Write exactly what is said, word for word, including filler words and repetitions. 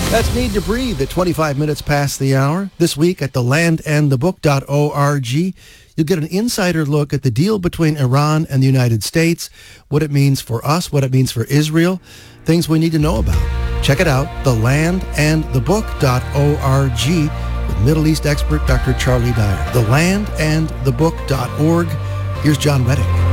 That's Need to Breathe at twenty-five minutes past the hour. This week at the land and the book dot org, you'll get an insider look at the deal between Iran and the United States, what it means for us, what it means for Israel, things we need to know about. Check it out, the land and the book dot org, with Middle East expert Doctor Charlie Dyer. the land and the book dot org. Here's John Reddick.